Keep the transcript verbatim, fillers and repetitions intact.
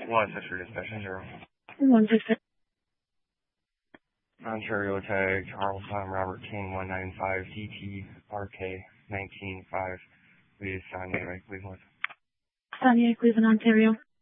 One six for dispatch zero. One six six. Ontario tag Charles Tom Robert King one nine five D T R K nineteen five. Please sign me, Cleveland. Sonia, Cleveland, Ontario.